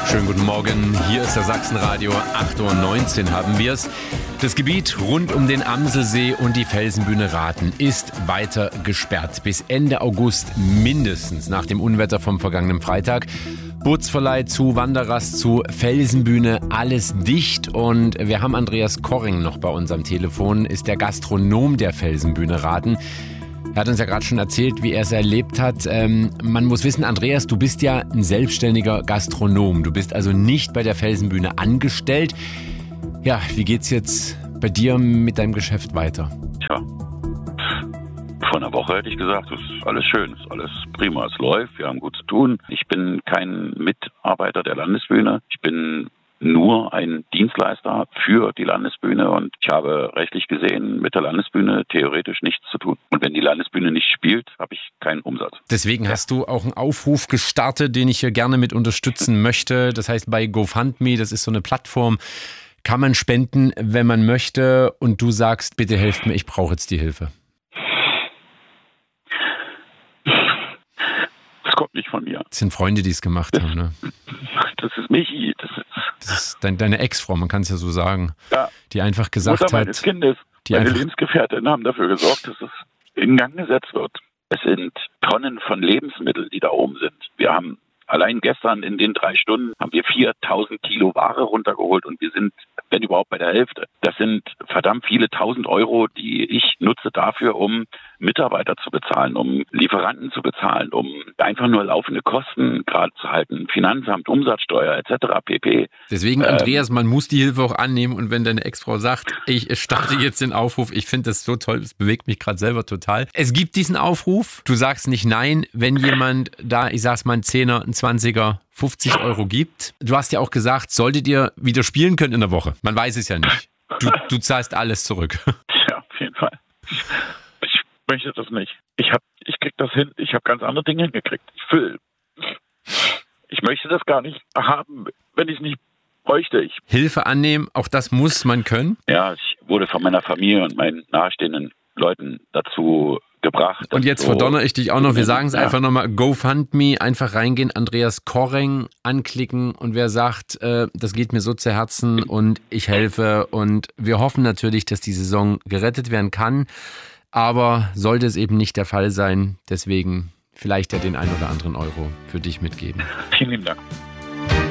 Schönen guten Morgen, hier ist der Sachsenradio, 8:19 Uhr haben wir es. Das Gebiet rund um den Amselsee und die Felsenbühne Rathen ist weiter gesperrt. Bis Ende August mindestens nach dem Unwetter vom vergangenen Freitag. Bootsverleih zu, Wanderrast zu, Felsenbühne, alles dicht. Und wir haben Andreas Korring noch bei uns am Telefon, ist der Gastronom der Felsenbühne Rathen. Er hat uns ja gerade schon erzählt, wie er es erlebt hat. Man muss wissen, Andreas, du bist ja ein selbstständiger Gastronom. Du bist also nicht bei der Felsenbühne angestellt. Ja, wie geht's jetzt bei dir mit deinem Geschäft weiter? Tja, vor einer Woche hätte ich gesagt, es ist alles schön, es ist alles prima, es läuft, wir haben gut zu tun. Ich bin kein Mitarbeiter der Landesbühne. Ich bin nur ein Dienstleister für die Landesbühne und ich habe rechtlich gesehen mit der Landesbühne theoretisch nichts zu tun. Und wenn die Landesbühne nicht spielt, habe ich keinen Umsatz. Deswegen hast du auch einen Aufruf gestartet, den ich hier gerne mit unterstützen möchte. Das heißt bei GoFundMe, das ist so eine Plattform, kann man spenden, wenn man möchte. Und du sagst, bitte helft mir, ich brauche jetzt die Hilfe. Das kommt nicht von mir. Das sind Freunde, die es gemacht haben, ne? Das ist Michi, Das ist deine Ex-Frau, man kann es ja so sagen, ja, die einfach gesagt Mutter hat, meines Kindes, meine Lebensgefährtin haben dafür gesorgt, dass es in Gang gesetzt wird. Es sind Tonnen von Lebensmitteln, die da oben sind. Wir haben allein gestern in den 3 Stunden haben wir 4.000 Kilo Ware runtergeholt und wir sind, wenn überhaupt, bei der Hälfte. Das sind verdammt viele 1.000 Euro, die ich nutze dafür, um Mitarbeiter zu bezahlen, um Lieferanten zu bezahlen, um einfach nur laufende Kosten gerade zu halten, Finanzamt, Umsatzsteuer etc. pp. Deswegen, Andreas, man muss die Hilfe auch annehmen und wenn deine Ex-Frau sagt, ich starte jetzt den Aufruf, ich finde das so toll, das bewegt mich gerade selber total. Es gibt diesen Aufruf, du sagst nicht nein, wenn jemand da, ich sag's mal, ein 10er, ein 20er, 50 Euro gibt. Du hast ja auch gesagt, solltet ihr wieder spielen können in der Woche. Man weiß es ja nicht. Du zahlst alles zurück. Ja, auf jeden Fall. Ich möchte das nicht. Ich krieg das hin. Ich habe ganz andere Dinge hingekriegt. Ich möchte das gar nicht haben, wenn ich es nicht bräuchte. Hilfe annehmen, auch das muss man können. Ja, ich wurde von meiner Familie und meinen nahestehenden Leuten dazu gebracht. Und jetzt verdonnere ich dich auch noch, wir sagen es einfach nochmal, GoFundMe, einfach reingehen, Andreas Korring anklicken und wer sagt, das geht mir so zu Herzen und ich helfe und wir hoffen natürlich, dass die Saison gerettet werden kann, aber sollte es eben nicht der Fall sein, deswegen vielleicht ja den ein oder anderen Euro für dich mitgeben. Vielen lieben Dank.